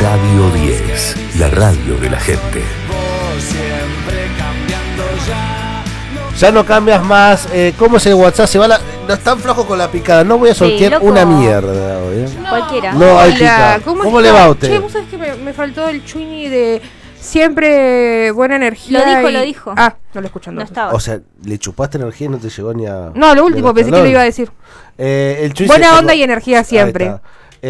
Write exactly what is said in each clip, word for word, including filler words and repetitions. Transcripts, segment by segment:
Radio diez, la radio de la gente. Ya no cambias más. Eh, ¿Cómo es el WhatsApp? Se va la... No están flojos con la picada. No voy a sortear Sí, una mierda hoy, ¿eh? No. Cualquiera. No hay Hola, picada. ¿Cómo, ¿Cómo está? le va a usted? Che, vos sabés que me, me faltó el chuini de siempre buena energía. Lo dijo, y- lo dijo. Ah, no lo escucho No entonces. estaba. O sea, le chupaste energía y no te llegó ni a... No, lo último ni a pensé que talón. lo iba a decir. Eh, el Chuy Buena se- onda y energía Ahí siempre. está.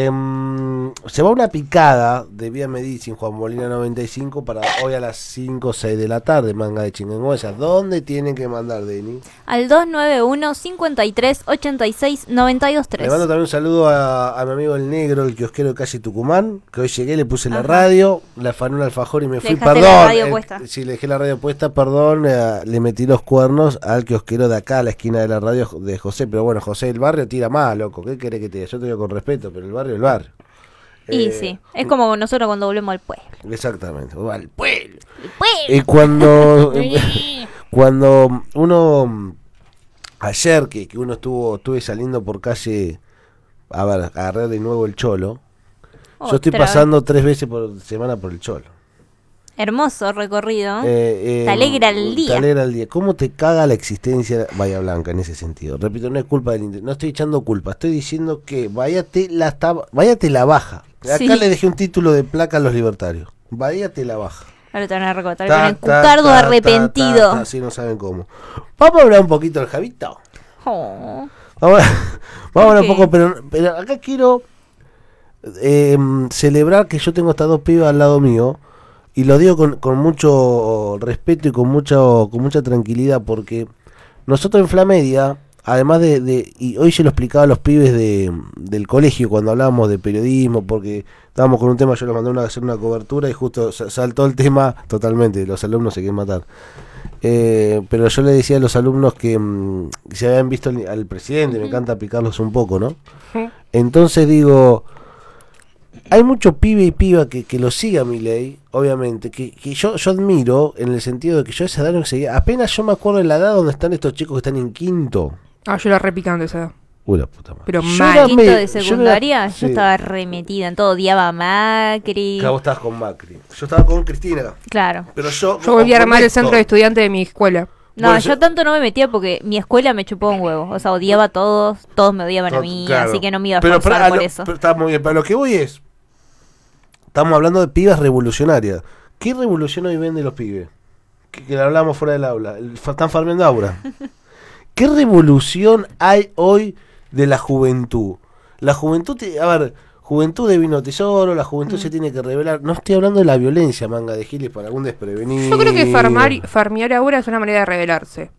Em, se va una picada de Vía Medicine, Juan Molina noventa y cinco, para hoy a las cinco o seis de la tarde, manga de chinguengüeyas. ¿Dónde tienen que mandar, Deni? Al dos nueve uno, cincuenta y tres, ochenta y seis, noventa y dos tres. Le mando también un saludo a, a mi amigo el negro, el kiosquero de calle Tucumán, que hoy llegué, le puse la Ajá. radio, le afané un alfajor y me fui, dejaste perdón. la radio eh, puesta. Sí, le dejé la radio puesta, perdón, eh, le metí los cuernos al kiosquero de acá, a la esquina de la radio de José, pero bueno, José, el barrio tira más, loco, ¿qué querés que te diga? Yo te digo con respeto, pero el barrio es el barrio. Y Eh, sí, es como nosotros cuando volvemos al pueblo. Exactamente, al pueblo. ¡El pueblo! Y cuando cuando uno ayer que, que uno estuvo estuve saliendo por calle a ver, agarré de nuevo el Cholo. Yo estoy Otra vez. pasando tres veces por semana por el Cholo. Hermoso recorrido. Eh, eh, Te alegra el día. Te alegra el día. ¿Cómo te caga la existencia Bahía Blanca en ese sentido? Repito, no es culpa del inter- no estoy echando culpa, estoy diciendo que Bahía te la está, Bahía te la baja. Acá Sí. le dejé un título de placa a los libertarios. Bahía te la baja. Ahora te van a recortar Ta, con el ta, cucardo ta, arrepentido. ta, ta, Así no saben cómo. Vamos a hablar un poquito del Javito. Oh. Vamos a, vamos a hablar un Ok. poco, pero, pero acá quiero eh, celebrar que yo tengo estas dos pibas al lado mío. Y lo digo con, con mucho respeto y con mucho, con mucha tranquilidad, porque nosotros en Flamedia, además de, de y hoy se lo explicaba a los pibes de, del colegio cuando hablábamos de periodismo, porque estábamos con un tema, yo les mandé una, a hacer una cobertura y justo sa- saltó el tema totalmente, los alumnos se quieren matar. Eh, pero yo le decía a los alumnos que mm, se habían visto al, al presidente, me encanta picarlos un poco, ¿no? Entonces digo, hay mucho pibe y piba que, que lo siga Milei, obviamente, que, que yo, yo admiro en el sentido de que yo a esa edad no seguía, apenas yo me acuerdo de la edad donde están estos chicos que están en quinto. Ah, yo era repicando esa edad. Uy, la puta madre. Pero Yo mal. era Quinto me- de yo era- secundaria, yo, sí. estaba remetida en todo, odiaba a Macri. Claro, vos estabas con Macri. Yo estaba con Cristina. Claro. Pero yo. Yo volví a con armar el esto. centro de estudiantes de mi escuela. No, Bueno, yo yo- tanto no me metía porque mi escuela me chupó un huevo. O sea, odiaba a todos, todos me odiaban a mí, Claro. así que no me iba a Pero esforzar para- por lo- eso. Pero está muy bien. Para lo que voy es. Estamos hablando de pibas revolucionarias. ¿Qué revolución hoy vende los pibes? Que, que le hablamos fuera del aula. El- están farmeando aura. ¿Qué revolución hay hoy de la juventud? La juventud, te- a ver, juventud de vino tesoro, la juventud Mm. se tiene que revelar. No estoy hablando de la violencia, manga de giles, para algún desprevenido. Yo creo que farmar, farmear ahora es una manera de rebelarse.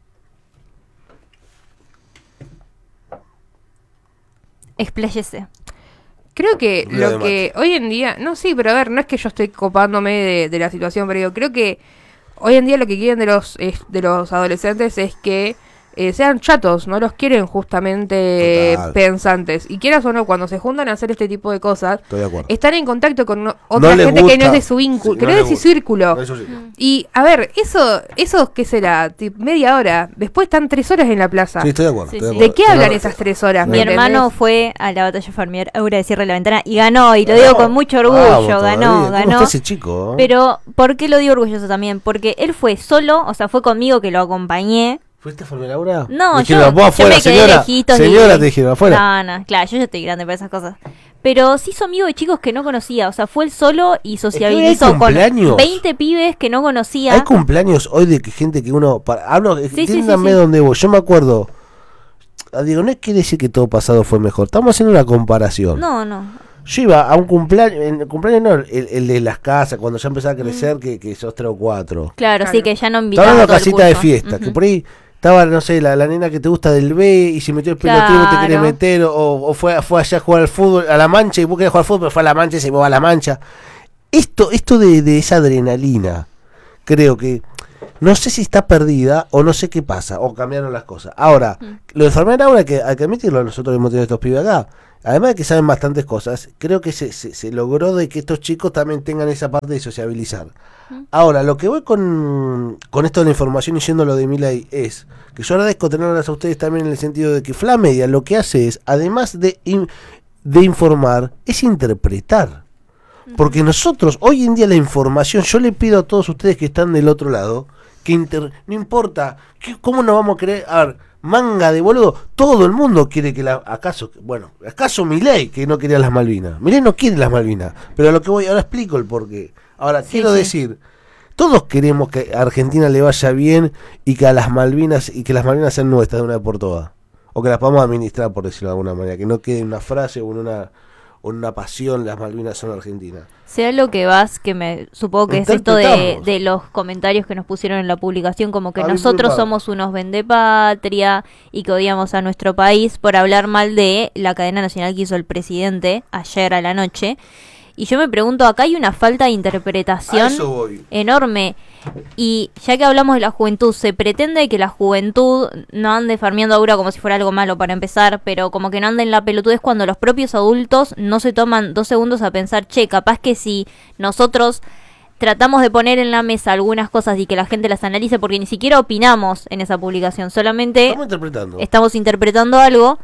Expláyese. Creo que Lo de lo que hoy en día, no sí, pero a ver, no es que yo estoy copándome de, de la situación, pero digo, creo que hoy en día lo que quieren de los es- de los adolescentes es que eh, sean chatos, no los quieren justamente Total. pensantes. Y quieras o no, cuando se juntan a hacer este tipo de cosas, Estoy de acuerdo. están en contacto con no- otra No les gente que no gusta. es de su vínculo, Sí, que no no, les es de su gusta. círculo. Eso sí. Y a ver, eso, eso ¿qué será? Tip, media hora. Después están tres horas en la plaza. Sí, estoy de acuerdo. Sí, estoy sí. acuerdo. ¿De qué Tenés hablan razón. esas tres horas? Mi Mi ¿me hermano entendés? fue a la batalla farmear Aura de Cierre de la Ventana y ganó, y lo Vamos, digo con mucho orgullo, vamos ganó, todavía. ¿Cómo ganó. está ese chico? eh? Pero, ¿por qué lo digo orgulloso también? Porque él fue solo, o sea, fue conmigo que lo acompañé. ¿Fuiste a farmear ahora? No, Dijeron, yo, vos yo afuera, me quedé señora. lejitos. Señora, y- te dijeron, afuera. No, no, claro, yo ya estoy grande para esas cosas. Pero sí hizo amigo de chicos que no conocía, o sea, fue él solo y sociabilizó hay con cumpleaños. veinte pibes que no conocía. Hay cumpleaños hoy de que gente que uno... Para, hablo, sí, entiéndanme sí, sí. dónde voy. Yo me acuerdo... ah, Digo, no quiere decir que todo pasado fue mejor. Estamos haciendo una comparación. No, no. Yo iba a un cumpleaños... En el cumpleaños no, el, el de las casas, cuando ya empezaba a crecer, que, que sos tres o cuatro. Claro, Claro. sí, que ya no Estaba invitaba en a una todo el casita de curso. fiesta, que Ujú. por ahí... Estaba, no sé, la, la nena que te gusta del B y se metió el pelotero y vos te querés Claro. meter, o, o fue, fue allá a jugar al fútbol, a la mancha, y vos querés jugar al fútbol, pero fue a la mancha y se va a la mancha. Esto, esto de, de esa adrenalina, creo que no sé si está perdida o no sé qué pasa, o cambiaron las cosas. Ahora, Mm. lo de farmear ahora hay que, hay que admitirlo, nosotros hemos tenido estos pibes acá. Además de que saben bastantes cosas, creo que se, se, se logró de que estos chicos también tengan esa parte de sociabilizar. Ahora, lo que voy con, con esto de la información y yendo lo de Milei es que yo agradezco tenerlas a ustedes también en el sentido de que Flamedia lo que hace es, además de, in- de informar, es interpretar. Porque nosotros, hoy en día la información, yo le pido a todos ustedes que están del otro lado, que inter, no importa, ¿qué, ¿cómo nos vamos a creer? A ver, manga de boludo, todo el mundo quiere que la, acaso, bueno, acaso Milei que no quería las Malvinas, Milei no quiere las Malvinas, pero a lo que voy, ahora explico el porqué. Ahora, Sí, quiero sí. decir, todos queremos que a Argentina le vaya bien y que a las Malvinas, y que las Malvinas sean nuestras de una vez por todas, o que las podamos administrar, por decirlo de alguna manera, que no quede en una frase o en una, o en una pasión, las Malvinas son argentinas. Sea lo que vas, que me supongo que es esto de, Interpretamos. de los comentarios que nos pusieron en la publicación, como que Ah, nosotros disculpa. somos unos vendepatria y que odiamos a nuestro país por hablar mal de la cadena nacional que hizo el presidente ayer a la noche. Y yo me pregunto, acá hay una falta de A interpretación eso voy. enorme. Y ya que hablamos de la juventud, se pretende que la juventud no ande farmeando aura como si fuera algo malo para empezar, pero como que no ande en la pelotudez cuando los propios adultos no se toman dos segundos a pensar, che, capaz que si nosotros tratamos de poner en la mesa algunas cosas y que la gente las analice, porque ni siquiera opinamos en esa publicación, solamente Estamos interpretando. estamos interpretando algo.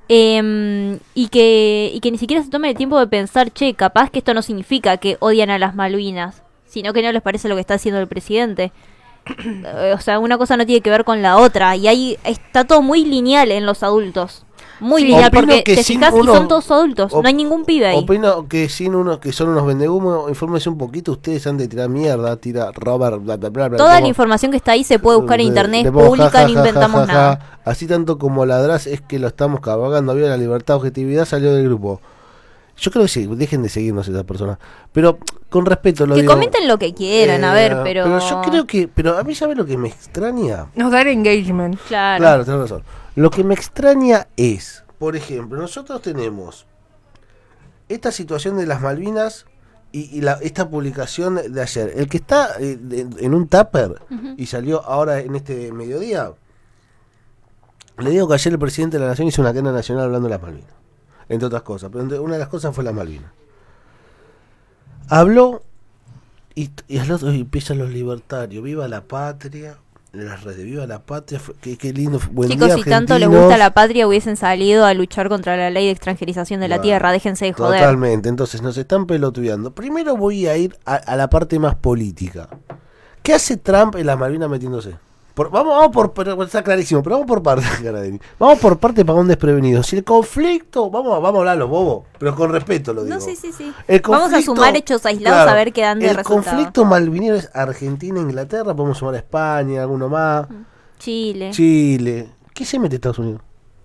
Eh, y que y que ni siquiera se tome el tiempo de pensar, che, capaz que esto no significa que odian a las Malvinas, sino que no les parece lo que está haciendo el presidente. Eh, o sea, una cosa no tiene que ver con la otra, y ahí está todo muy lineal en los adultos, muy Sí, lineal, opino porque que te sin fijas uno- y son todos adultos, op- no hay ningún pibe ahí. Opino que sin unos que son unos vendehumo, infórmense un poquito, ustedes han de tirar mierda, tira Robert, bla, bla, bla, bla. Toda la como- información que está ahí se puede buscar en le- internet, le es pongo pública, ja, ja, no ja, inventamos ja, ja, nada. ja. Así tanto como ladrás es que lo estamos cabalgando, había la libertad, objetividad, salió del grupo. Yo creo que sí, dejen de seguirnos esas personas. Pero con respeto lo Que digo. comenten lo que quieran, a eh, ver, pero... Pero yo creo que, pero a mí ¿sabe lo que me extraña? Nos da el engagement. Claro. Claro, tenés razón. Lo que me extraña es, por ejemplo, nosotros tenemos esta situación de las Malvinas y, y la, esta publicación de ayer. El que está eh, de- en un tupper Ujú. y salió ahora en este mediodía, le digo que ayer el presidente de la Nación hizo una cadena nacional hablando de las Malvinas, entre otras cosas. Pero entre- una de las cosas fue las Malvinas. Habló y, y al otro y empiezan los libertarios. Viva la patria. En las redes, viva la patria. fue- Qué, qué lindo. Buen Chicos, día, si tanto les argentinos. gusta la patria, hubiesen salido a luchar contra la ley de extranjerización de la Bueno, tierra. Déjense de joder. Totalmente, entonces nos están pelotudeando. Primero voy a ir a, a la parte más política. ¿Qué hace Trump en las Malvinas metiéndose? Por- vamos, vamos por, pero está clarísimo, pero vamos por parte, Caradini. Vamos por parte para un desprevenido. Si el conflicto, vamos, a- vamos a hablarlo, bobo, pero con respeto lo digo. No, sí, sí, sí. El Vamos a conflicto- sumar hechos aislados claro, a ver qué dan de el resultado. conflicto malvinero es Argentina, Inglaterra, podemos sumar a España, alguno más, Chile. Chile. ¿Qué se mete Estados Unidos?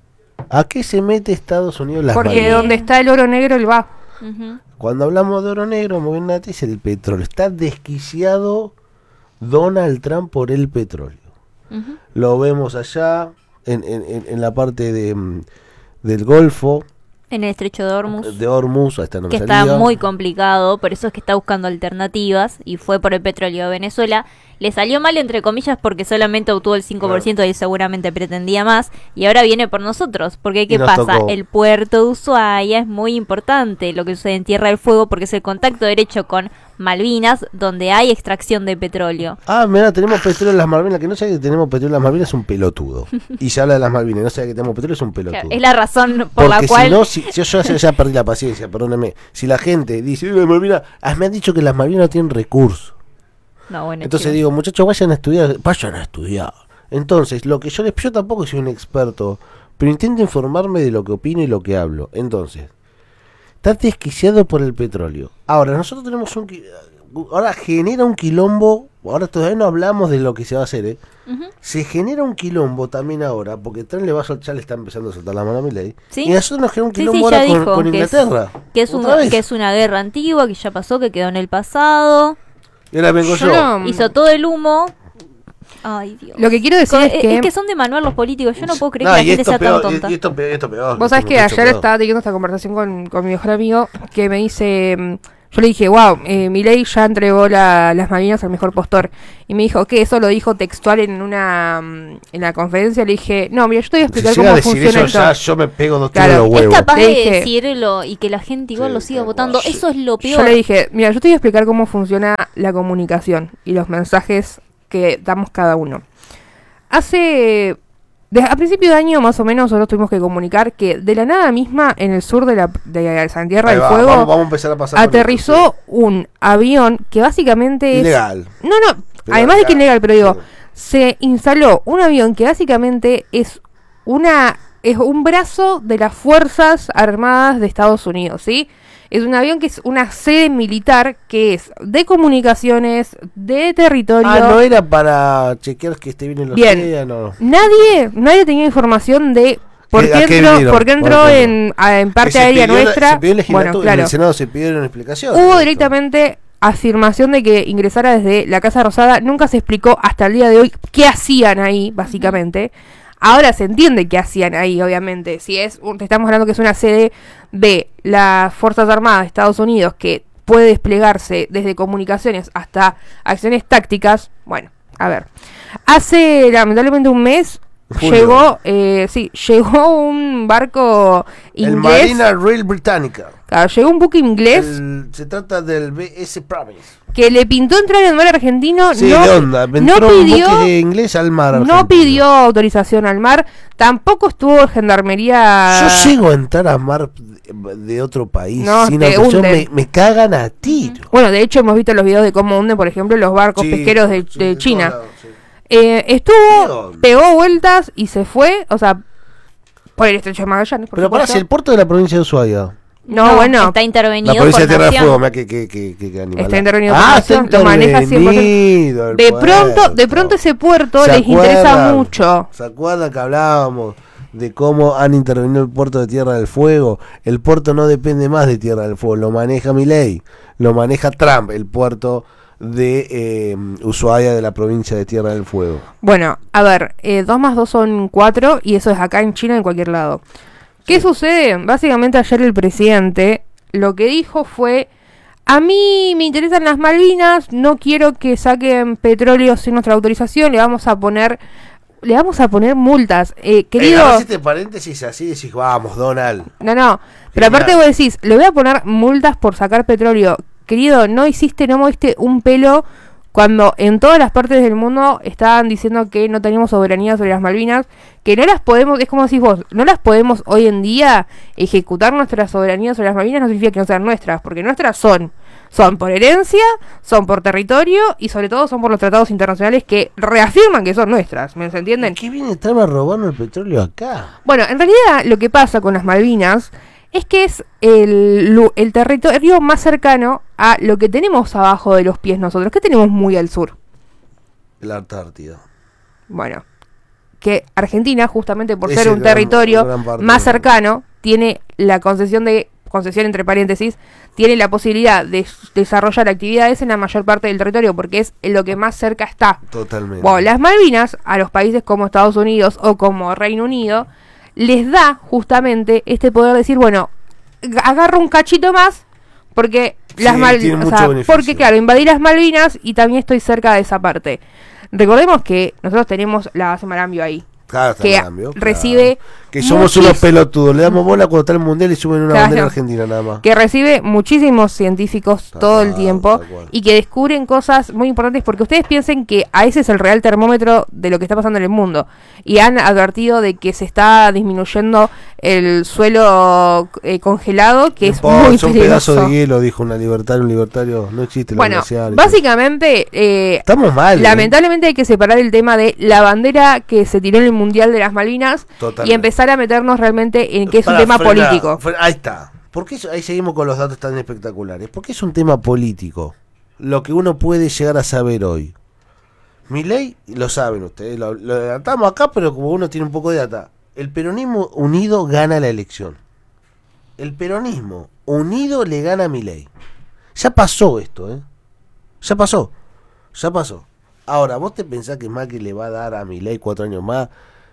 ¿A qué se mete Estados Unidos en las Porque Malvinas? donde está el oro negro, él va. Ujú. Cuando hablamos de oro negro, muy bien, Nati, es el petróleo. Está desquiciado Donald Trump por el petróleo. Ujú. Lo vemos allá, en, en, en- en la parte de, mm, del Golfo, En el estrecho de Hormuz. de Hormuz, ahí está, no me Que está salía. muy complicado, por eso es que está buscando alternativas y fue por el petróleo de Venezuela. Le salió mal, entre comillas, porque solamente obtuvo el cinco por ciento y seguramente pretendía más. Y ahora viene por nosotros, porque ¿qué Y nos pasa? tocó. El puerto de Ushuaia es muy importante, lo que sucede en Tierra del Fuego, porque es el contacto derecho con Malvinas, donde hay extracción de petróleo. Ah, mira, tenemos petróleo en las Malvinas. Que no sabe que tenemos petróleo en las Malvinas es un pelotudo. Y se habla de las Malvinas, no sabe que tenemos petróleo es un pelotudo. Es la razón por Porque la cual... si no, si, si yo ya, ya perdí la paciencia, perdóneme. Si la gente dice, "Eh, las Malvinas", ah, me han dicho que las Malvinas no tienen recursos. No, bueno, Entonces chicos. digo, muchachos, vayan a estudiar, vayan a estudiar. Entonces, lo que yo les, yo tampoco soy un experto, pero intento informarme de lo que opino y lo que hablo. Entonces, está desquiciado por el petróleo. Ahora, nosotros tenemos un qui- ahora genera un quilombo, ahora todavía no hablamos de lo que se va a hacer, ¿eh? Ujú. Se genera un quilombo también ahora, porque Trump le va a soltar, ya le está empezando a soltar la mano a Milei. Sí. Y a nosotros nos genera un Sí, quilombo sí, ya ahora con, dijo con que es- Inglaterra. Que es, un, ¿Otra vez? que es una guerra antigua, que ya pasó, que quedó en el pasado. Y ahora vengo Yo yo. no- Hizo todo el humo. Ay, Dios. Lo que quiero decir Co- es es, que... es que son de manual los políticos. Yo no puedo creer No, que la y gente esto sea peor, tan y- tonta. y esto peor, esto peor. Vos sabés esto que mucho ayer peor. estaba teniendo esta conversación con, con mi mejor amigo que me dice, mm, yo le dije, wow, eh, Milei ya entregó la- las Malvinas al mejor postor. Y me dijo, ¿qué? Eso lo dijo textual en una mm, en la conferencia. Le dije, no, mira, yo te voy a Si explicar llega a cómo decir funciona eso, esto. ya yo me pego dos Claro, tiros en los Es huevos. capaz Le de dije- decirlo y que la gente igual Sí, lo siga tal votando. cual. Eso es lo peor. Yo le dije, mira, yo te voy a explicar cómo funciona la comunicación y los mensajes que damos cada uno. Hace Desde a principio de año, más o menos, nosotros tuvimos que comunicar que de la nada misma, en el sur de la de San Tierra Ahí del va, Fuego, vamos, vamos a empezar a pasar por aterrizó esto, un avión que básicamente sí. es... Ilegal. No, no, Pero además de que acá- ilegal, pero digo, sí. se instaló un avión que básicamente es una es un brazo de las Fuerzas Armadas de Estados Unidos, ¿sí? Es un avión que es una sede militar que es de comunicaciones, de territorio. Ah, no era para chequear que esté bien el Bien. océano. Nadie, nadie tenía información de por ¿Qué- qué a qué entró, vinieron? por qué entró Por ejemplo. en, a- en Que parte se aérea pidió la- nuestra. se pidió en legislatu- Bueno, En claro. el Senado se pidieron explicaciones. Hubo de esto. directamente afirmación de que ingresara desde la Casa Rosada. Nunca se explicó hasta el día de hoy qué hacían ahí, básicamente. Ahora se entiende qué hacían ahí, obviamente. Si es, un- te estamos hablando que es una sede de las Fuerzas Armadas de Estados Unidos que puede desplegarse desde comunicaciones hasta acciones tácticas. Bueno, a ver. Hace lamentablemente un mes Julio. llegó, eh, sí, llegó un barco El inglés. Marina Real Britannica. Claro, llegó un buque inglés. El- se trata del B S Province. Que le pintó entrar en el mar argentino, Sí, no, de onda. no Entró un pidió, buque inglés al mar no argentino. pidió autorización al mar, tampoco estuvo gendarmería. Yo llego a entrar a mar de, de otro país No, sin te autorización, me, hunden. me cagan a tiro. Bueno, de hecho hemos visto los videos de cómo hunden, por ejemplo, los barcos Sí, pesqueros de, sí, de de China. todos lados, sí. Eh, ¿Qué estuvo, onda? pegó vueltas y se fue, o sea, por el estrecho de Magallanes, por Pero para supuesto. si el puerto de la provincia de Ushuaia. No, bueno, Está intervenido La provincia de por Tierra del nación. Fuego, mira que, que, que, que, que animal. Está intervenido por Ah, nación, está lo maneja cien por ciento. intervenido el de pronto, de puerto. pronto ese puerto ¿Se les interesa acuerdan? mucho. ¿Se acuerdan que hablábamos de cómo han intervenido el puerto de Tierra del Fuego? El puerto no depende más de Tierra del Fuego, lo maneja Milei, lo maneja Trump, el puerto de eh, Ushuaia de la provincia de Tierra del Fuego. Bueno, a ver, eh, dos más dos son cuatro y eso es acá en China en cualquier lado. ¿Qué sucede? Básicamente ayer el presidente lo que dijo fue: a mí me interesan las Malvinas, no quiero que saquen petróleo sin nuestra autorización, le vamos a poner, le vamos a poner multas. Eh, querido, Eh, este paréntesis así decís, vamos, Donald. no, no, pero Genial. aparte vos decís, le voy a poner multas por sacar petróleo. Querido, no hiciste, no moviste un pelo cuando en todas las partes del mundo estaban diciendo que no teníamos soberanía sobre las Malvinas, que no las podemos, es como decís vos, no las podemos hoy en día ejecutar nuestra soberanía sobre las Malvinas, no significa que no sean nuestras, porque nuestras son, son por herencia, son por territorio y sobre todo son por los tratados internacionales que reafirman que son nuestras, ¿me se entienden? ¿Qué viene estar robando el petróleo acá? Bueno, en realidad lo que pasa con las Malvinas es que es el, lu- el territorio más cercano a lo que tenemos abajo de los pies nosotros. ¿Qué tenemos muy al sur? La Antártida. Bueno, que Argentina, justamente por Es ser el un gran- territorio gran parte más de- cercano, tiene la concesión de, concesión entre paréntesis, tiene la posibilidad de s- desarrollar actividades en la mayor parte del territorio, porque es en lo que más cerca está. Totalmente. Bueno, las Malvinas, a los países como Estados Unidos o como Reino Unido, les da justamente este poder de decir, bueno, g- agarro un cachito más, porque Sí, las tiene Malvinas, mucho beneficio. porque claro, invadí las Malvinas y también estoy cerca de esa parte. Recordemos que nosotros tenemos la base Marambio ahí, Claro, está que en cambio, claro. recibe Que somos muchis- unos pelotudos. Le damos bola cuando está el mundial y suben una Claro. bandera argentina nada más. que recibe muchísimos científicos Tal todo el cual, tiempo tal cual. y que descubren cosas muy importantes, porque ustedes piensen que a ese es el real termómetro de lo que está pasando en el mundo, y han advertido de que se está disminuyendo el suelo eh, congelado, que No es importa, muy son pedazos peligroso. de hielo, dijo una libertaria, un libertario. No existe la Bueno, glaciar. básicamente eh, Estamos mal. ¿eh? lamentablemente hay que separar el tema de la bandera que se tiró en el Mundial de las Malvinas Totalmente. y empezar a meternos realmente en que es un Para tema frenar, político. fre- Ahí está. ¿Por qué eso- ahí seguimos con los datos tan espectaculares? Porque es un tema político. Lo que uno puede llegar a saber hoy. Milei, lo saben ustedes, lo, lo adelantamos acá, pero como uno tiene un poco de data. El peronismo unido gana la elección. El peronismo unido le gana a Milei. Ya pasó esto, ¿eh? Ya pasó. Ya pasó. Ahora, ¿vos te pensás que Macri le va a dar a Milei cuatro años más?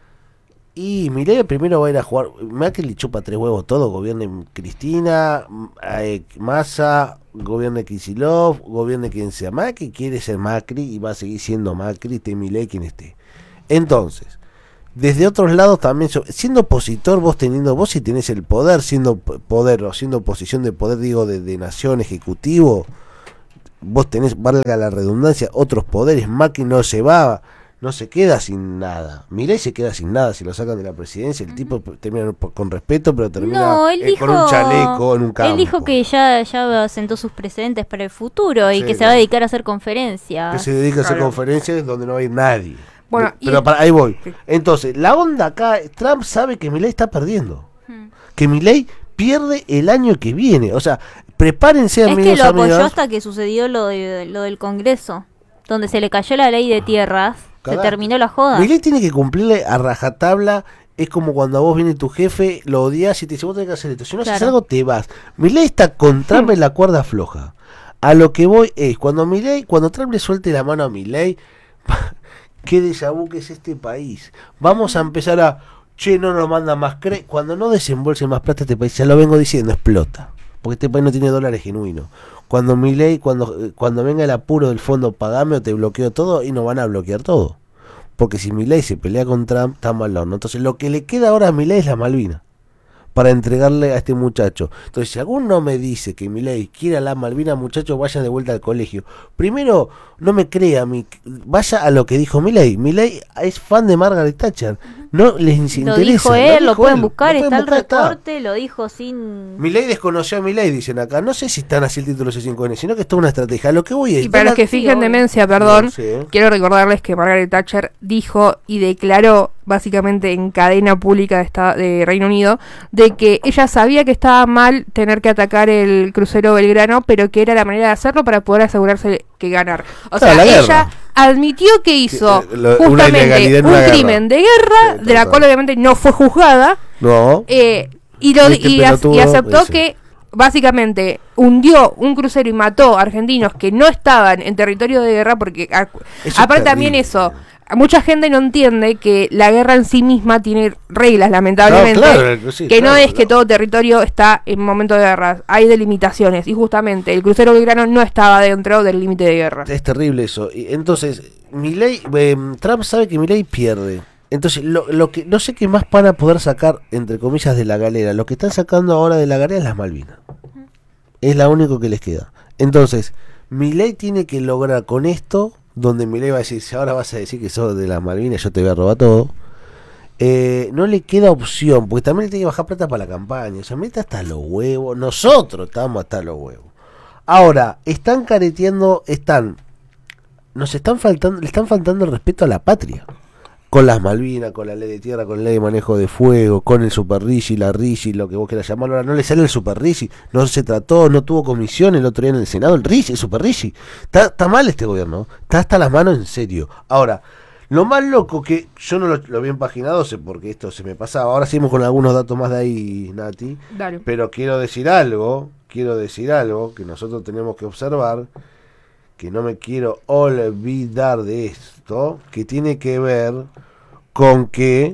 Y Milei primero va a ir a jugar. Macri le chupa tres huevos todo. Gobierne Cristina, eh, Massa, gobierne Kicillof, gobierne quien sea. Macri quiere ser Macri y va a seguir siendo Macri, esté Milei quien esté. Entonces, desde otros lados también, so- siendo opositor, vos teniendo, vos si tenés el poder, siendo p- poder o siendo posición de poder, digo, de, de nación ejecutivo, vos tenés, valga la redundancia, otros poderes. Macri no se va, no se queda sin nada. Milei se queda sin nada si lo sacan de la presidencia. El tipo termina con respeto, pero termina No, él eh, dijo, con un chaleco en un campo. Él dijo que ya, ya sentó sus precedentes para el futuro y Sí, que se claro. va a dedicar a hacer conferencias. Que se dedica a hacer Claro. conferencias donde no hay nadie. Bueno, pero y- para, ahí voy. Sí. Entonces, la onda acá, Trump sabe que Milei está perdiendo. Hmm. Que Milei pierde el año que viene. O sea, prepárense, Es que amigos, lo apoyó amigas. hasta que sucedió lo, de, lo del Congreso, donde se le cayó la ley de tierras, Cagaste. se terminó la joda. Milei tiene que cumplirle a rajatabla. Es como cuando a vos viene tu jefe, lo odias y te dice, vos tenés que hacer esto. Si no haces Claro. algo, te vas. Milei está con Trump en la cuerda floja. A lo que voy es, cuando Milei, cuando Trump le suelte la mano a Milei, qué déjà vu que es este país. Vamos a empezar a, che, no nos manda más cre... Cuando no desembolse más plata este país, ya lo vengo diciendo, explota. Porque este país no tiene dólares genuinos. Cuando Milei, cuando, eh, cuando venga el apuro del fondo pagame o te bloqueo todo, y no van a bloquear todo. Porque si Milei se pelea con Trump, está mal, ¿no? Entonces lo que le queda ahora a Milei es la Malvina. Para entregarle a este muchacho. Entonces, si alguno me dice que Milei quiere a la Malvina, muchachos, vayan de vuelta al colegio. Primero, no me crea a mí, vaya a lo que dijo Milei. Milei es fan de Margaret Thatcher. No les interesa. Lo dijo él, lo dijo pueden él, buscar, lo pueden está el buscar, está. recorte, lo dijo sin... Milei desconoció a Milei, dicen acá. No sé si están así el título C cinco N, sino que es toda una estrategia. A lo que voy es... Y para los que sí, fijen obvio. demencia, perdón, No sé. quiero recordarles que Margaret Thatcher dijo y declaró, básicamente en cadena pública de, esta, de Reino Unido, de que ella sabía que estaba mal tener que atacar el crucero Belgrano, pero que era la manera de hacerlo para poder asegurarse que ganar. O Claro, sea, la ella guerra. admitió que hizo Que, eh, lo- una justamente ilegalidad en un una guerra. crimen de guerra, Sí, de la total. cual obviamente no fue juzgada, No. eh, y, lo, Este y, as- pelotudo, y aceptó ese. que básicamente hundió un crucero y mató a argentinos que no estaban en territorio de guerra, porque a- Eso aparte es también terrible. eso, mucha gente no entiende que la guerra en sí misma tiene reglas, lamentablemente, No, claro, sí, que no claro, es que claro. todo territorio está en momento de guerra, hay delimitaciones, y justamente el crucero Belgrano no estaba dentro del límite de guerra. Es terrible eso. Y entonces, Milei, eh, Trump sabe que Milei pierde. Entonces, lo, lo que no sé qué más van a poder sacar, entre comillas, de la galera. Lo que están sacando ahora de la galera es las Malvinas. Es la único que les queda. Entonces, Milei tiene que lograr con esto, donde Milei va a decir, si ahora vas a decir que sos de las Malvinas, yo te voy a robar todo. Eh, no le queda opción, porque también le tiene que bajar plata para la campaña. O sea, Milei está hasta los huevos. Nosotros estamos hasta los huevos. Ahora, están careteando, están, nos están faltando, le están faltando el respeto a la patria. Con las Malvinas, con la ley de tierra, con la ley de manejo de fuego, con el Super Rigi, la Rigi, lo que vos quieras llamarlo. Ahora no le sale el Super Rigi, no se trató, no tuvo comisión el otro día en el Senado, el Rigi, el Super Rigi. Está, está mal este gobierno, está hasta las manos en serio. Ahora, lo más loco que yo no lo, lo había empaginado, sé porque esto se me pasaba. Ahora seguimos con algunos datos más de ahí, Nati. Dale. Pero quiero decir algo, quiero decir algo que nosotros tenemos que observar, que no me quiero olvidar de esto, que tiene que ver con que...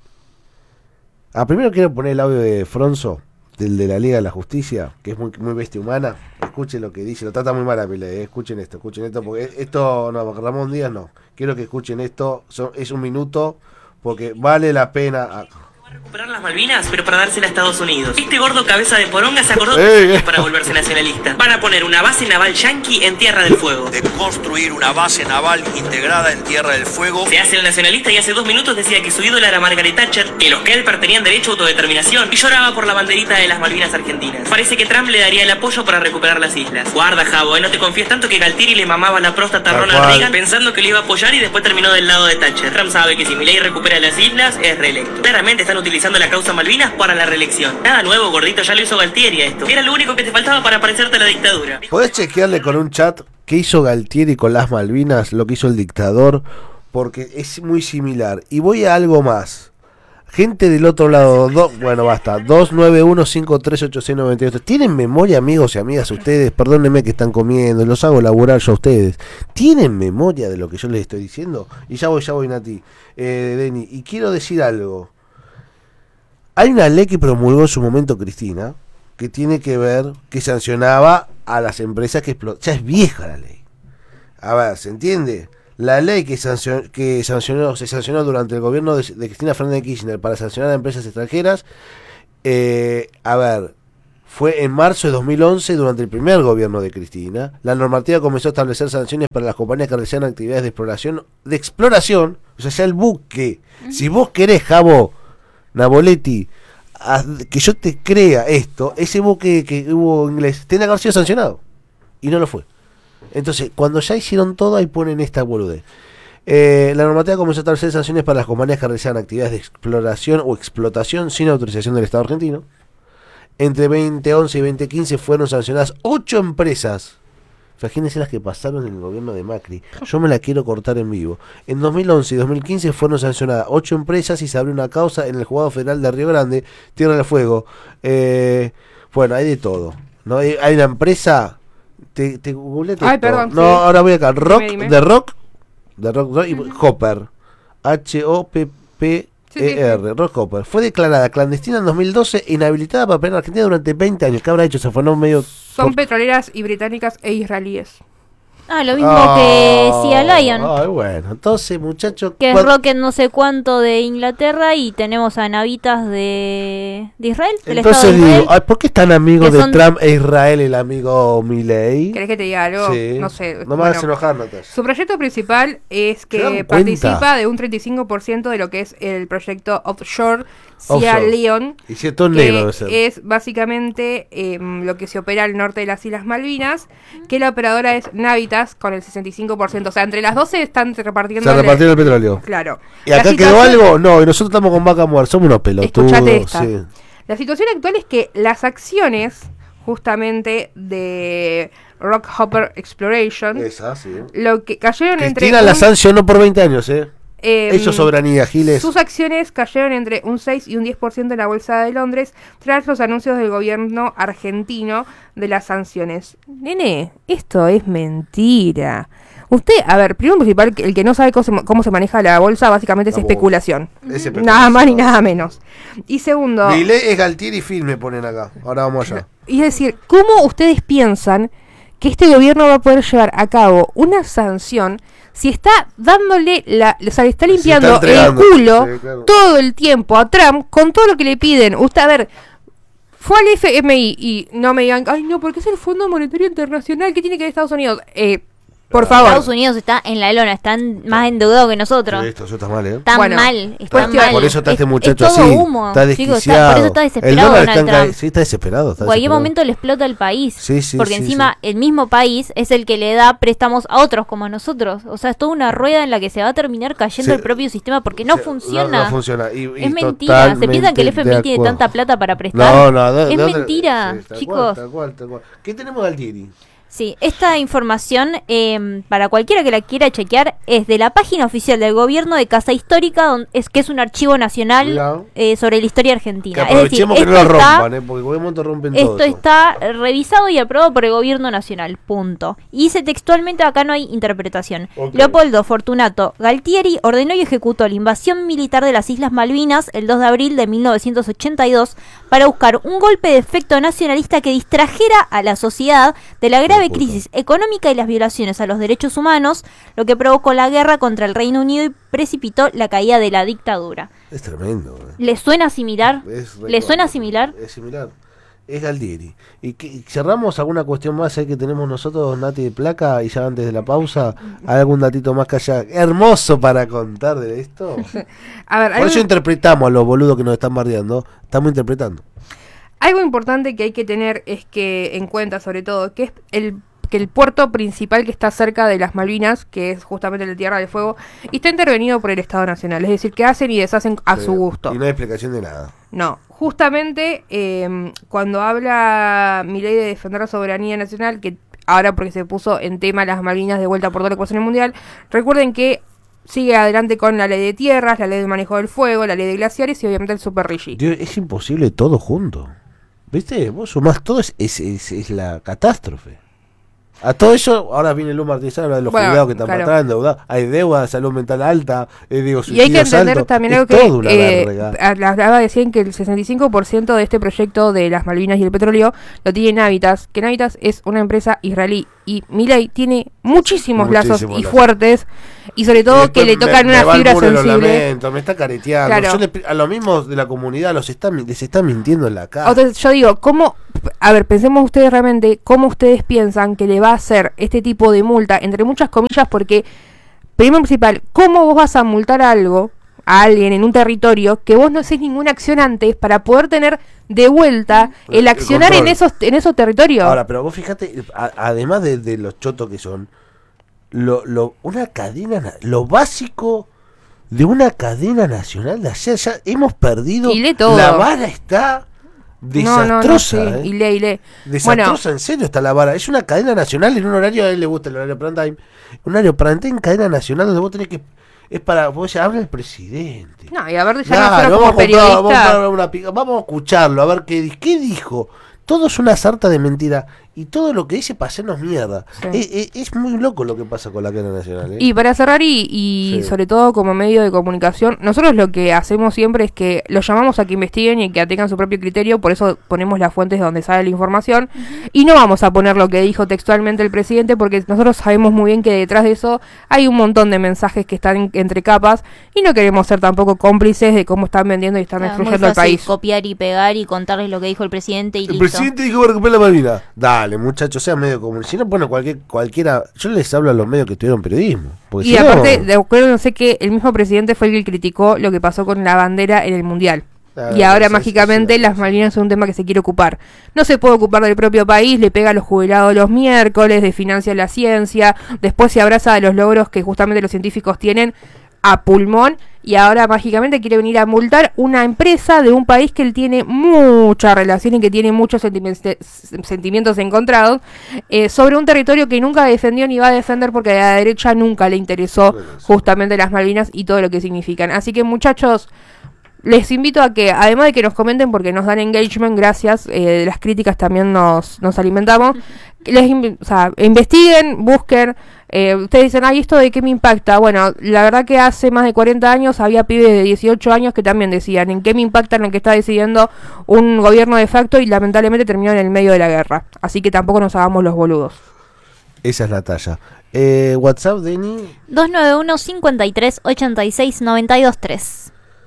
Ah, primero quiero poner el audio de Fronzo, del de la Liga de la Justicia, que es muy, muy bestia humana. Escuchen lo que dice, lo trata muy mal a Milei, eh. Escuchen esto, escuchen esto, porque esto, no, Ramón Díaz no. Quiero que escuchen esto, son, es un minuto, porque vale la pena... Ah, recuperar las Malvinas, pero para dársela a Estados Unidos. Este gordo cabeza de poronga se acordó Ey, ey. para volverse nacionalista. Van a poner una base naval yanqui en Tierra del Fuego. de construir una base naval integrada en Tierra del Fuego. Se hace el nacionalista y hace dos minutos decía que su ídola era Margaret Thatcher, que los Kelper tenían derecho a autodeterminación y lloraba por la banderita de las Malvinas argentinas. Parece que Trump le daría el apoyo para recuperar las islas. Guarda, Javo, ¿eh? No te confíes tanto que Galtieri le mamaba la próstata a Tal Ronald cual. Reagan pensando que le iba a apoyar y después terminó del lado de Thatcher. Trump sabe que si Milei recupera las islas, es reelecto. Claramente están utilizando la causa Malvinas para la reelección. Nada nuevo, gordito, ya lo hizo Galtieri a esto. Era lo único que te faltaba para parecerte a la dictadura. ¿Podés chequearle con un chat qué hizo Galtieri con las Malvinas, lo que hizo el dictador? Porque es muy similar. Y voy a algo más. Gente del otro lado, do, bueno, basta, dos nueve uno cinco tres ocho seis nueve ocho. ¿Tienen memoria, amigos y amigas, ustedes? Perdónenme que están comiendo, los hago laburar yo a ustedes. ¿Tienen memoria de lo que yo les estoy diciendo? Y ya voy, ya voy, Nati, eh, Deni. Y quiero decir algo. Hay una ley que promulgó en su momento Cristina, que tiene que ver, que sancionaba a las empresas que explotan. Ya es vieja la ley. A ver, ¿se entiende? La ley que, sancionó, que sancionó, se sancionó durante el gobierno de, de Cristina Fernández de Kirchner para sancionar a empresas extranjeras, eh, a ver, fue en marzo de dos mil once, durante el primer gobierno de Cristina. La normativa comenzó a establecer sanciones para las compañías que realizan actividades de exploración, de exploración, o sea, ya el buque. Uh-huh. Si vos querés, Jabo, Naboletti, a, que yo te crea esto, ese buque que hubo inglés, tiene que haber sido sancionado. Y no lo fue. Entonces, cuando ya hicieron todo, ahí ponen esta boludez. Eh, la normativa comenzó a establecer sanciones para las compañías que realizan actividades de exploración o explotación sin autorización del Estado argentino. Entre veinte once y veinte quince fueron sancionadas ocho empresas. Imagínense las que pasaron en el gobierno de Macri. Yo me la quiero cortar en vivo. En dos mil once y dos mil quince fueron sancionadas ocho empresas y se abrió una causa en el Juzgado Federal de Río Grande, Tierra del Fuego. Eh, bueno, hay de todo. ¿No? Hay, hay una empresa... Te, te googleé Ay, perdón. No, sí. ahora voy acá. Rock, Dime, dime. de Rock, de Rock, Rock y uh-huh. Hopper. H O P P E R, sí, sí, sí. Rock Hopper. Fue declarada clandestina en dos mil doce e inhabilitada para operar en Argentina durante veinte años. ¿Qué habrá hecho? Se fue no medio... Son por... petroleras y británicas e israelíes. Ah, lo mismo oh, que Sea Lion. Ay, bueno, entonces, muchachos... Que es Rocket no sé cuánto de Inglaterra y tenemos a Navitas de, de Israel. Del entonces Estado de Israel, digo, ay, ¿por qué es tan amigo de son... Trump e Israel el amigo Milei? ¿Querés que te diga algo? Sí. No sé. No me bueno, hagas enojar, Natasha. Su proyecto principal es que participa de un treinta y cinco por ciento de lo que es el proyecto Offshore Sea Lion. Y si esto es negro debe ser. Es básicamente eh, lo que se opera al norte de las Islas Malvinas, que la operadora es Navitas con el sesenta y cinco por ciento. O sea, entre las doce están repartiendo... Se repartieron el petróleo. Claro. ¿Y acá quedó algo? No, y nosotros estamos con vaca muerta. Somos unos pelotudos. Escuchate esta. Sí. La situación actual es que las acciones justamente de Rock Hopper Exploration, Esa, sí. lo que cayeron Cristina entre... Cristina la un, sancionó por veinte años, ¿eh? Eh, Eso soberanía, Giles. Sus acciones cayeron entre un seis y un diez por ciento en la bolsa de Londres tras los anuncios del gobierno argentino de las sanciones. Nene, esto es mentira. Usted, a ver, primero principal, el que no sabe cómo se, cómo se maneja la bolsa, básicamente es especulación. Es nada más ni nada menos. Y segundo... Milei es Galtieri y Film, me ponen acá. Ahora vamos allá. Y es decir, ¿cómo ustedes piensan que este gobierno va a poder llevar a cabo una sanción si está dándole la, o sea, le está limpiando está el culo sí, claro. todo el tiempo a Trump con todo lo que le piden? Usted, a ver, fue al F M I y no me digan, ay no, porque es el Fondo Monetario Internacional, ¿qué tiene que ver Estados Unidos? Eh, por favor. Estados Unidos está en la lona, están más endeudados que nosotros. Sí, esto, eso está mal, ¿eh? Están bueno, mal, están pues, mal. Por eso está este es, muchacho es todo así. Humo, Está desquiciado. chicos, está, por eso está desesperado el Donald está Trump. Sí, está desesperado. Está en cualquier desesperado. momento le explota el país. Sí, sí, porque sí, encima sí. el mismo país es el que le da préstamos a otros como a nosotros. O sea, es toda una rueda en la que se va a terminar cayendo sí, el propio sistema porque no sí, funciona. No, no funciona. Y, y es mentira. ¿Se piensan que el F M I tiene tanta plata para prestar? No, no. De, es de, mentira, sí, tal chicos. Cual, tal cual, tal cual. ¿Qué tenemos de Altieri? Sí, esta información, eh, para cualquiera que la quiera chequear, es de la página oficial del gobierno de Casa Histórica, donde es que es un archivo nacional eh, sobre la historia argentina. Que aprovechemos es decir, que no lo está, rompan, eh, porque en cualquier momento rompen todo esto eso. está revisado y aprobado por el gobierno nacional, punto. Y dice textualmente, acá no hay interpretación. Okay. Leopoldo Fortunato Galtieri ordenó y ejecutó la invasión militar de las Islas Malvinas el dos de abril de mil novecientos ochenta y dos para buscar un golpe de efecto nacionalista que distrajera a la sociedad de la grave crisis económica y las violaciones a los derechos humanos, lo que provocó la guerra contra el Reino Unido y precipitó la caída de la dictadura. Es tremendo. Eh. ¿Le suena similar? Es ¿Le suena similar? Es similar. Es Galtieri. Y que, cerramos alguna cuestión más ahí que tenemos nosotros, Nati, de placa, y ya antes de la pausa, ¿hay algún datito más que haya hermoso para contar de esto? A ver, por eso un... interpretamos a los boludos que nos están bardeando, estamos interpretando. Algo importante que hay que tener es que en cuenta, sobre todo, que es el que el puerto principal que está cerca de las Malvinas, que es justamente la Tierra del Fuego, está intervenido por el Estado Nacional. Es decir, que hacen y deshacen a sí, su gusto. Y no hay explicación de nada. No, justamente eh, cuando habla Milei de defender la soberanía nacional, que ahora porque se puso en tema las Malvinas de vuelta por toda la ecuación mundial, recuerden que sigue adelante con la ley de tierras, la ley de manejo del fuego, la ley de glaciares y obviamente el Super Rigi. Dios, es imposible todo junto. ¿Viste? Vos sumás todo, es, es, es, es la catástrofe. A todo eso, ahora viene Lu Martínez, habla de los Bueno, jubilados que están claro. para atrás, endeudados. Hay deuda de salud mental alta, eh, digo, Y hay que suicidios entender altos. también Es algo toda que una eh, verga. a- las hablaba decían que el sesenta y cinco por ciento de este proyecto de las Malvinas y el petróleo lo tiene Navitas, que Navitas es una empresa israelí y Milei tiene muchísimos, lazos Muchísimos y lazos. fuertes y sobre todo Y que le después tocan me- una me va al fibra muro y lo sensible. lamento, me está careteando. Claro. Yo le- a los mismos de la comunidad los está, mi- les está mintiendo en la cara. Entonces yo digo, ¿cómo? A ver, pensemos ustedes realmente cómo ustedes piensan que le va a hacer este tipo de multa, entre muchas comillas, porque, primero y principal, ¿cómo vos vas a multar algo, a alguien en un territorio, que vos no haces ninguna acción antes para poder tener de vuelta el El accionar en control. esos, en esos territorios? Ahora, pero vos fíjate, a- además de, de los chotos que son, lo, lo, una cadena, na- lo básico de una cadena nacional de ayer, ya hemos perdido, Y lee todo. la vara está no, no, no, desastrosa, sí, ¿eh? y lee, y lee. Desastrosa, en serio está la vara. Es una cadena nacional en un horario, a él le gusta el horario prime time, un horario prime time, cadena nacional donde vos tenés que, es para, vos decís, habla el presidente. No, y a ver, ya Claro, nosotros vamos, como a comprar- vamos, a periodistas... comprar una pica- vamos a escucharlo, a ver qué, di- qué dijo. Todo es una sarta de mentira y todo lo que dice para hacernos mierda. Sí. Es, es- es muy loco lo que pasa con la cadena nacional. ¿eh? Y para cerrar y, y Sí. sobre todo como medio de comunicación, nosotros lo que hacemos siempre es que los llamamos a que investiguen y que tengan su propio criterio, por eso ponemos las fuentes de donde sale la información y no vamos a poner lo que dijo textualmente el presidente porque nosotros sabemos muy bien que detrás de eso hay un montón de mensajes que están en- entre capas y no queremos ser tampoco cómplices de cómo están vendiendo y están Claro, muy destruyendo el fácil país. copiar y pegar y contarles lo que dijo el presidente y El listo. presidente dijo que recuperar la Malvina. Dale, muchachos, sea medio común. Si no, bueno, cualquier, cualquiera. Yo les hablo a los medios que tuvieron periodismo. Porque Y si aparte, no, de acuerdo, no sé que el mismo presidente fue el que criticó lo que pasó con la bandera en el Mundial. Claro, Y ahora eso- mágicamente eso sí, las eso. Malvinas son un tema que se quiere ocupar. No se puede ocupar del propio país, le pega a los jubilados los miércoles, desfinancia la ciencia, después se abraza de los logros que justamente los científicos tienen a pulmón y ahora mágicamente quiere venir a multar una empresa de un país que él tiene mucha relación y que tiene muchos sentimientos, sentimientos encontrados eh, sobre un territorio que nunca defendió ni va a defender porque a la derecha nunca le interesó justamente las Malvinas y todo lo que significan. Así que muchachos, les invito a que, además de que nos comenten porque nos dan engagement, gracias, eh, de las críticas también nos, nos alimentamos, les invi- o sea, investiguen, busquen, eh, ustedes dicen, ay, ¿esto de qué me impacta? Bueno, la verdad que hace más de cuarenta años había pibes de dieciocho años que también decían, ¿en qué me impacta en lo que está decidiendo un gobierno de facto? Y lamentablemente terminó en el medio de la guerra. Así que tampoco nos hagamos los boludos. esa es la talla. Eh, WhatsApp, Denny. dos nueve uno, cincuenta y tres, ochenta y seis, noventa y dos, tres.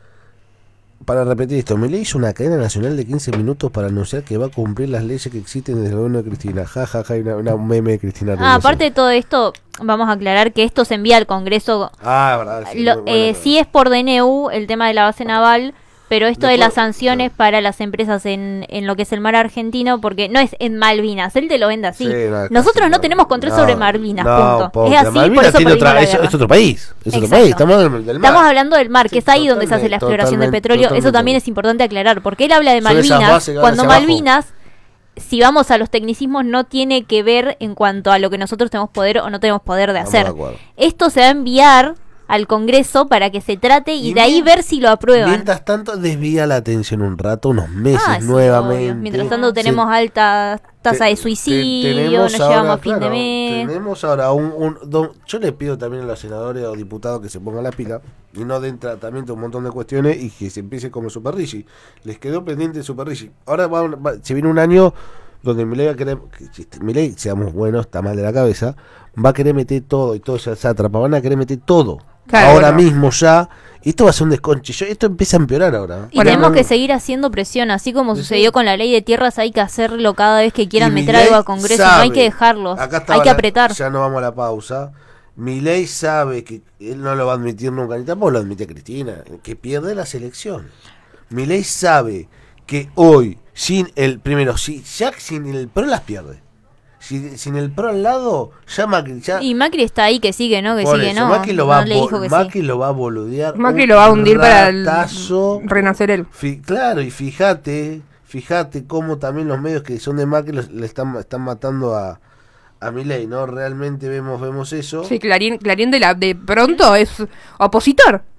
Para repetir esto, Milei hizo una cadena nacional de quince minutos para anunciar que va a cumplir las leyes que existen desde el gobierno de Cristina. Ja, ja, ja, hay una, una meme de Cristina. Ah, Reynoso. aparte de todo esto, vamos a aclarar que esto se envía al Congreso. Ah, verdad. Sí, Lo- muy bueno, eh, pero- sí es por D N U el tema de la base naval, pero esto de Después- las sanciones para las empresas en, en lo que es el mar argentino, porque no es en Malvinas, él te lo vende así. Sí, no, Nosotros casi no tenemos control no, sobre Malvinas, no, punto. pobre, Es así, Malvinas por eso tiene perdimos otra- la es, guerra. es otro país. Es otro Exacto. país. Estamos del, del mar. Estamos hablando del mar, que Sí, es ahí donde se hace la totalmente, exploración del totalmente, petróleo. Eso totalmente. también es importante aclarar, porque él habla de Son esas Malvinas, bases que van cuando hacia abajo. Malvinas, si vamos a los tecnicismos, no tiene que ver en cuanto a lo que nosotros tenemos poder o no tenemos poder de Estamos hacer. de acuerdo. Esto se va a enviar al Congreso para que se trate y, Y de ahí mien- ver si lo aprueban. Mientras tanto, desvía la atención un rato, unos meses Ah, sí, nuevamente. obvio. Mientras tanto tenemos Sí. alta tasa Te- de te- suicidio, tenemos nos ahora, llevamos a fin de claro, mes. Tenemos ahora un, un- do- yo le pido también a los senadores o diputados que se pongan la pila y no den tratamiento a un montón de cuestiones y que se empiece como Super Rigi. Les quedó pendiente el Super Rigi. Ahora va, va- se viene un año donde Milei va a querer, que si este- Milei, seamos buenos, está mal de la cabeza, va a querer meter todo y todo ya se atrapa, van a querer meter todo. Claro, ahora bueno. mismo ya, y esto va a ser un desconche. Yo, esto empieza a empeorar ahora. Y Bueno, tenemos no- que seguir haciendo presión, así como Sí. sucedió con la ley de tierras, hay que hacerlo cada vez que quieran Y meter Milei algo al Congreso, no hay sabe, que dejarlos, acá hay estaba que la- apretar. Ya no vamos a la pausa. Milei sabe que él no lo va a admitir nunca, ni tampoco lo admite Cristina, que pierde las elecciones. Milei sabe que hoy, sin el, primero, si ya sin el PRO las pierde. Si, sin el PRO al lado, ya Macri, ya, Y Macri está ahí que sigue, ¿no? Que por sigue, eso, ¿no? Macri lo No va, a le bo- dijo que Macri sí. lo va a boludear. Macri un lo va a hundir para el- ratazo. renacer él. Fi- claro, y fíjate, fíjate cómo también los medios que son de Macri los- le están, están matando a, a Milei, ¿no? Realmente vemos, vemos eso. Sí, Clarín, Clarín de, la, de pronto es opositor.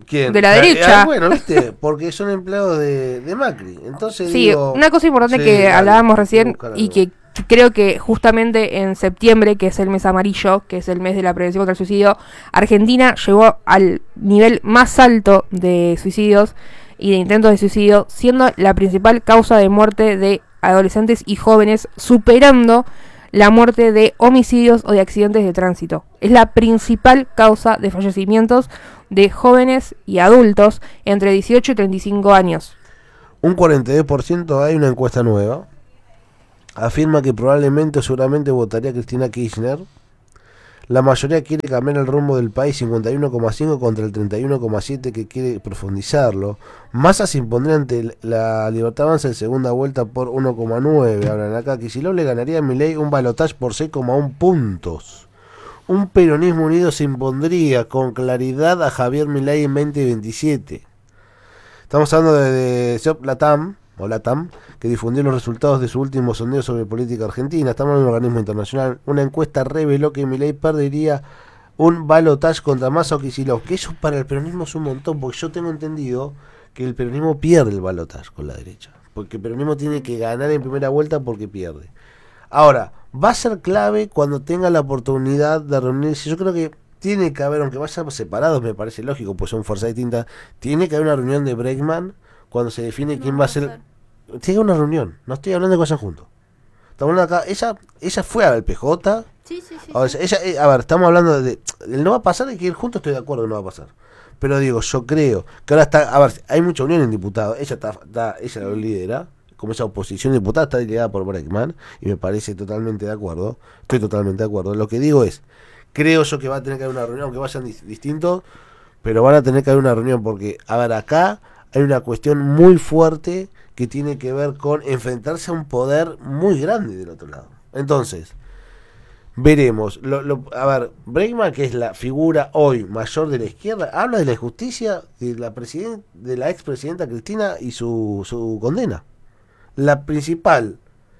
¿Quién? de la Ah, derecha. ah, bueno, viste, porque son empleados de, de Macri. Entonces Sí, digo, una cosa importante sí, que dale, hablábamos recién buscar y algo. que creo que justamente en septiembre, que es el mes amarillo, que es el mes de la prevención contra el suicidio, Argentina llegó al nivel más alto de suicidios y de intentos de suicidio, siendo la principal causa de muerte de adolescentes y jóvenes, superando la muerte de homicidios o de accidentes de tránsito. Es la principal causa de fallecimientos de jóvenes y adultos entre dieciocho y treinta y cinco años. Un cuarenta y dos por ciento, hay una encuesta nueva, afirma que probablemente o seguramente votaría a Cristina Kirchner. La mayoría quiere cambiar el rumbo del país, cincuenta y uno coma cinco contra el treinta y uno coma siete que quiere profundizarlo. Massa se impondría ante la Libertad Avanza en segunda vuelta por uno coma nueve. Hablan acá, Kicillof le ganaría a Milei un balotaje por seis coma uno puntos. Un peronismo unido se impondría con claridad a Javier Milei en veinte veintisiete. Estamos hablando de, de Shop Latam, o Latam, que difundió los resultados de su último sondeo sobre política argentina. Estamos en un organismo internacional. Una encuesta reveló que Milei perdería un balotaje contra Massa o Kicillof, que eso para el peronismo es un montón, porque yo tengo entendido que el peronismo pierde el balotaje con la derecha, porque el peronismo tiene que ganar en primera vuelta porque pierde. Ahora, va a ser clave cuando tenga la oportunidad de reunirse. Yo creo que tiene que haber, aunque vayan separados, me parece lógico, pues son fuerzas distintas, tiene que haber una reunión de Bregman cuando se define quién No, va a no ser. sé. Tiene una reunión, no estoy hablando de cosas juntos. Estamos hablando acá, ella, ella fue al P J. Sí, sí, sí. A ver, ella, eh, a ver, estamos hablando de, de no va a pasar y que ir juntos, estoy de acuerdo que no va a pasar. Pero digo, yo creo que ahora está, a ver, hay mucha unión en diputados, ella está, está ella lo lidera, como esa oposición diputada está liderada por Bregman, y me parece totalmente de acuerdo, estoy totalmente de acuerdo. Lo que digo es, creo yo que va a tener que haber una reunión, aunque vayan dis- distintos, pero van a tener que haber una reunión, porque, a ver, acá hay una cuestión muy fuerte que tiene que ver con enfrentarse a un poder muy grande del otro lado. Entonces, veremos. Lo, lo, a ver, Bregman, que es la figura hoy mayor de la izquierda, habla de la injusticia de la presiden- de la expresidenta Cristina y su, su condena. La principal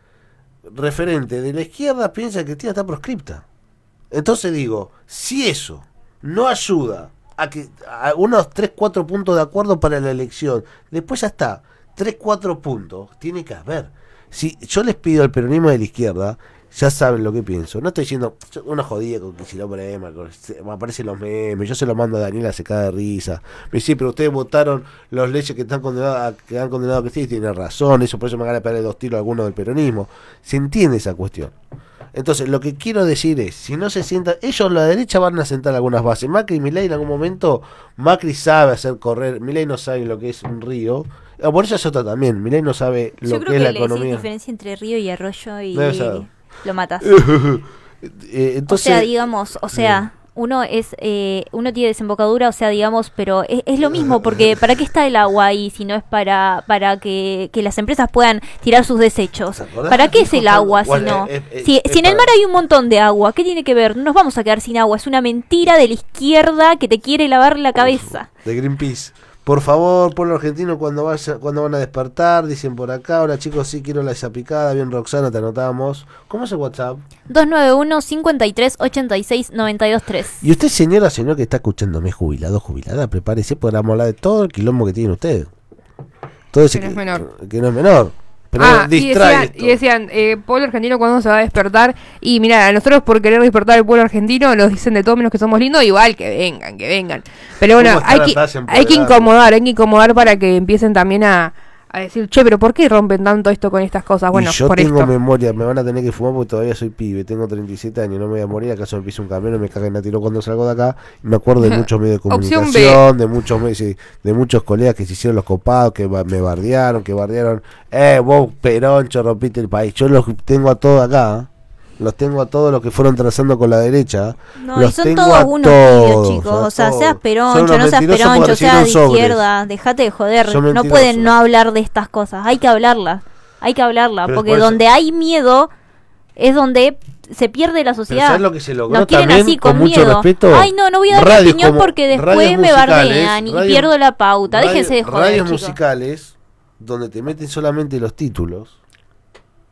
referente de la izquierda piensa que Cristina está proscripta. Entonces digo, si eso no ayuda a que a unos tres cuatro puntos de acuerdo para la elección, después ya está, tres cuatro puntos, tiene que haber. Si yo les pido al peronismo de la izquierda, ya saben lo que pienso. No estoy diciendo yo- una jodida con Kicillof Brema, con- se- me aparecen los memes, yo se los mando a Daniela, se cae de risa. Me dice, pero ustedes votaron los leyes que están condenados a, que han condenado a Cristina y tienen razón, eso por eso me van a pegar dos tiros a algunos del peronismo. Se entiende esa cuestión. Entonces, lo que quiero decir es, si no se sientan, ellos la derecha van a sentar algunas bases. Macri y Milei en algún momento, Macri sabe hacer correr, Milei no sabe lo que es un río. Ah, por eso es otra también, Milei no sabe lo Yo que creo es que la le decís economía. diferencia entre río y arroyo y Debe ser. lo matas. Eh, entonces, o sea, digamos, o sea, uno es, eh, uno tiene desembocadura, o sea, digamos, pero es, es lo mismo, porque ¿para qué está el agua ahí si no es para para que, que las empresas puedan tirar sus desechos? ¿te acordás? ¿Para qué es el Dijo agua tal- si bueno, no? eh, eh, Si, eh, si en el para- mar hay un montón de agua, ¿qué tiene que ver? No nos vamos a quedar sin agua, es una mentira de la izquierda que te quiere lavar la cabeza. de Greenpeace. Por favor, pueblo argentino, cuando vaya, cuando van a despertar, dicen por acá, hola chicos, sí quiero la esa picada, bien Roxana, te anotamos. ¿Cómo es el WhatsApp? dos nueve uno, cincuenta y tres, ochenta y seis, noventa y dos, tres. Y usted, señora, señor que está escuchándome, jubilado, jubilada, prepárese, porque vamos a hablar de todo el quilombo que tiene usted. Todo ese Que no es menor. Que, que no es menor. Pero Ah, y distrae decían, esto. y decían eh, pueblo argentino, ¿cuándo se va a despertar? Y mira, a nosotros por querer despertar el pueblo argentino nos dicen de todo menos que somos lindos, igual que vengan, que vengan. Pero bueno, ¿Cómo está hay la que, frase hay que empoderada? incomodar, hay que incomodar para que empiecen también a, a decir, che, pero ¿por qué rompen tanto esto con estas cosas? Bueno, y yo por tengo esto. memoria, me van a tener que fumar porque todavía soy pibe, tengo treinta y siete años, no me voy a morir, acaso me pise un camión, me caguen a tiro cuando salgo de acá. Y me acuerdo de muchos medios de Opción comunicación, de muchos medios, sí, de muchos colegas que se hicieron los copados, que ba- me bardearon, que bardearon, eh, vos Peroncho, rompiste el país. Yo los tengo a todos acá, los tengo a todos los que fueron trazando con la derecha. No, los y son tengo todos a unos todos, tibios, chicos. a O sea, todos. seas Son peroncho, unos no seas mentirosos peroncho, porque seas de recibieron sobres. izquierda. Dejate de joder. Son No mentirosos. pueden no hablar de estas cosas. Hay que hablarlas. Hay que hablarlas. Pero Porque por eso- donde hay miedo es donde se pierde la Pero sociedad. ¿sabes lo que se logró Nos quieren también? así Con con, mucho miedo. respeto, Ay, no, no voy a dar mi radios opinión como- porque después radios me musicales, bardean y radios- pierdo la pauta. radio- Déjense de joder, radios chicos. musicales donde te meten solamente los títulos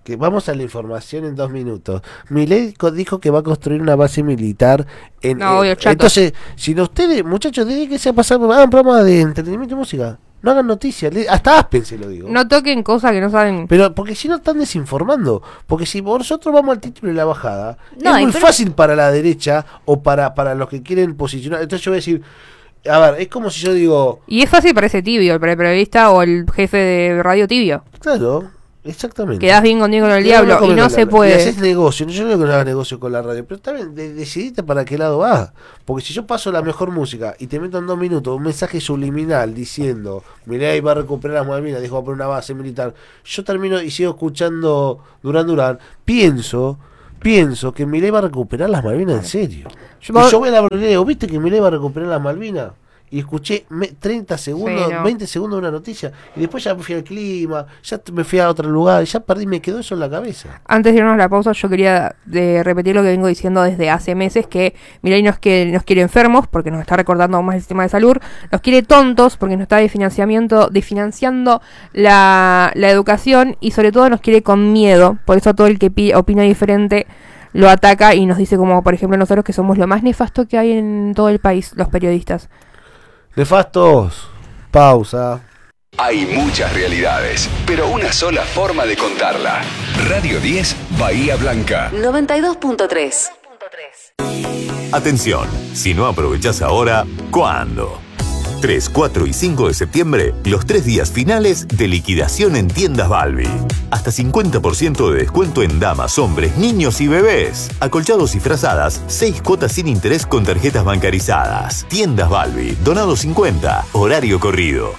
que vamos a la información en dos minutos. Milei co- dijo que va a construir una base militar en... No, eh, obvio, chato. entonces, si no ustedes, muchachos, dedíquense a pasar, hagan programas de entretenimiento y música. No hagan noticias, le- hasta Aspen se lo digo. No toquen cosas que no saben. Pero porque si no están desinformando. Porque si nosotros vamos al título de la bajada, No, es y muy pero- fácil para la derecha o para, para los que quieren posicionar. Entonces yo voy a decir, a ver, es como si yo digo, Y es fácil para ese tibio, el pre- periodista o el jefe de radio tibio. claro, exactamente. Quedás bien contigo con el Quedás diablo con y el no diablo. se Y puede. haces negocio. Yo no digo que no hagas negocio con la radio, pero también de, decidite para qué lado vas. Porque si yo paso la mejor música y te meto en dos minutos un mensaje subliminal diciendo, Milei va a recuperar las Malvinas, dijo va a poner una base militar, yo termino y sigo escuchando Durán Durán, pienso, pienso que Milei va a recuperar las Malvinas en serio. Yo- Y yo voy a la bolera, ¿viste que Milei va a recuperar las Malvinas? Y escuché me- treinta segundos, Sí, no. veinte segundos de una noticia. Y después ya me fui al clima, ya t- me fui a otro lugar, y ya perdí, me quedó eso en la cabeza. Antes de irnos a la pausa, yo quería de repetir lo que vengo diciendo desde hace meses, que Milei nos quiere, nos quiere enfermos, porque nos está recortando aún más el sistema de salud, nos quiere tontos, porque nos está desfinanciamiento, desfinanciando la, la educación, y sobre todo nos quiere con miedo, por eso todo el que pi- opina diferente lo ataca y nos dice como, por ejemplo, nosotros que somos lo más nefasto que hay en todo el país, los periodistas. Nefastos, pausa. Hay muchas realidades, pero una sola forma de contarla. Radio diez, Bahía Blanca. noventa y dos punto tres. Atención, si no aprovechás ahora, ¿cuándo? tres, cuatro y cinco de septiembre, los tres días finales de liquidación en Tiendas Balbi. Hasta cincuenta por ciento de descuento en damas, hombres, niños y bebés. Acolchados y frazadas, seis cuotas sin interés con tarjetas bancarizadas. Tiendas Balbi, Donado cincuenta, horario corrido.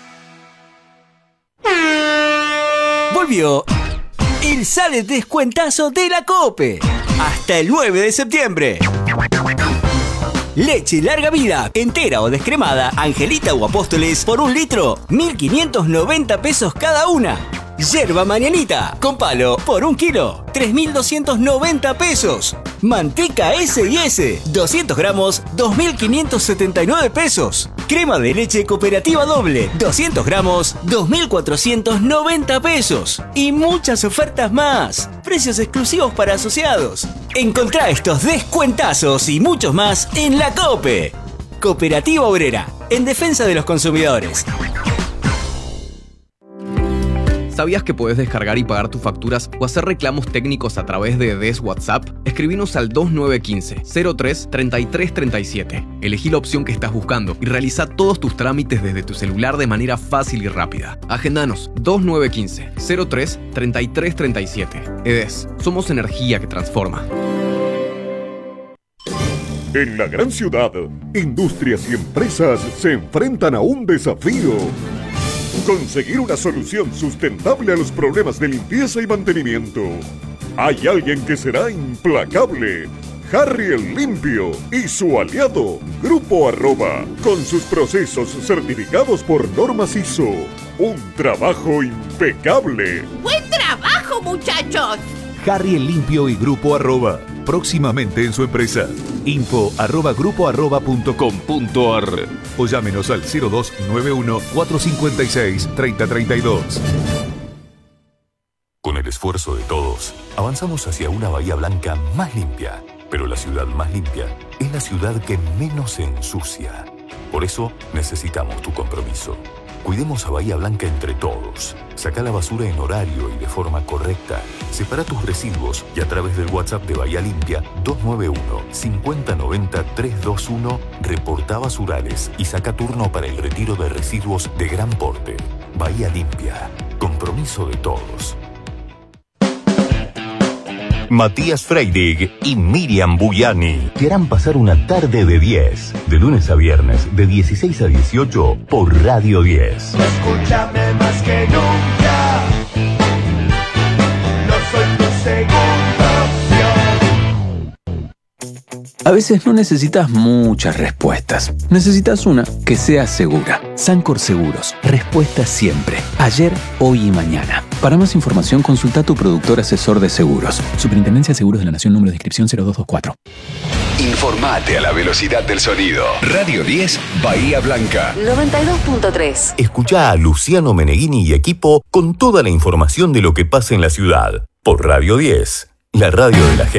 Volvió el sale descuentazo de la COPE. Hasta el nueve de septiembre. Leche larga vida, entera o descremada, Angelita o Apóstoles, por un litro, mil quinientos noventa pesos cada una. Yerba mañanita, con palo, por un kilo, tres mil doscientos noventa pesos. Manteca ese y ese, doscientos gramos, dos mil quinientos setenta y nueve pesos. Crema de leche cooperativa doble, doscientos gramos, dos mil cuatrocientos noventa pesos. Y muchas ofertas más. Precios exclusivos para asociados. Encontrá estos descuentazos y muchos más en la COPE. Cooperativa Obrera, en defensa de los consumidores. ¿Sabías que podés descargar y pagar tus facturas o hacer reclamos técnicos a través de D E S WhatsApp? Escribinos al dos nueve uno cinco, cero tres, treinta y tres treinta y siete. Elegí la opción que estás buscando y realiza todos tus trámites desde tu celular de manera fácil y rápida. Agendanos dos nueve uno cinco, cero tres, treinta y tres treinta y siete. E D E S, somos energía que transforma. En la gran ciudad, industrias y empresas se enfrentan a un desafío. Conseguir una solución sustentable a los problemas de limpieza y mantenimiento. Hay alguien que será implacable. Harry el Limpio y su aliado, Grupo Arroba, con sus procesos certificados por normas I S O. Un trabajo impecable. ¡Buen trabajo, muchachos! Harry el Limpio y Grupo Arroba. Próximamente en su empresa. Info arroba grupo arroba punto com punto ar o llámenos al cero dos nueve uno, cuatro cinco seis, tres cero tres dos. Con el esfuerzo de todos, avanzamos hacia una Bahía Blanca más limpia. Pero la ciudad más limpia es la ciudad que menos se ensucia. Por eso necesitamos tu compromiso. Cuidemos a Bahía Blanca entre todos. Saca la basura en horario y de forma correcta. Separa tus residuos y a través del WhatsApp de Bahía Limpia dos nueve uno, cinco cero nueve cero, tres dos uno reporta basurales y saca turno para el retiro de residuos de gran porte. Bahía Limpia. Compromiso de todos. Matías Freidig y Miriam Buyani te harán pasar una tarde de diez, de lunes a viernes, de dieciséis a dieciocho, por Radio diez. Escúchame más que nunca. No soy tu segunda opción. A veces no necesitas muchas respuestas. Necesitas una que sea segura. Sancor Seguros. Respuesta siempre. Ayer, hoy y mañana. Para más información, consulta a tu productor asesor de seguros. Superintendencia de Seguros de la Nación, número de inscripción cero dos dos cuatro. Informate a la velocidad del sonido. Radio diez, Bahía Blanca. noventa y dos punto tres. Escucha a Luciano Meneghini y equipo con toda la información de lo que pasa en la ciudad. por Radio diez, la radio de la gente.